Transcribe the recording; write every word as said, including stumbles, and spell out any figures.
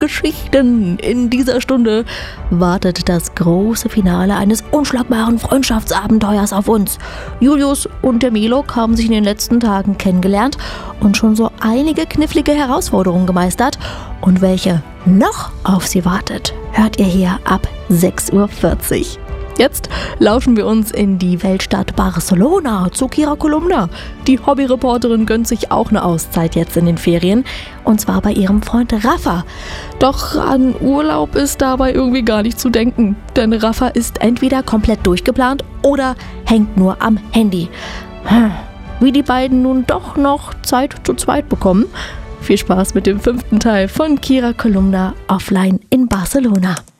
Geschichten. In dieser Stunde wartet das große Finale eines unschlagbaren Freundschaftsabenteuers auf uns. Julius und der Milok haben sich in den letzten Tagen kennengelernt und schon so einige knifflige Herausforderungen gemeistert. Und welche noch auf sie wartet, hört ihr hier ab sechs Uhr vierzig. Jetzt lauschen wir uns in die Weltstadt Barcelona zu Kira Kolumna. Die Hobbyreporterin gönnt sich auch eine Auszeit jetzt in den Ferien, und zwar bei ihrem Freund Rafa. Doch an Urlaub ist dabei irgendwie gar nicht zu denken, denn Rafa ist entweder komplett durchgeplant oder hängt nur am Handy. Wie die beiden nun doch noch Zeit zu zweit bekommen? Viel Spaß mit dem fünften Teil von Kira Kolumna offline in Barcelona.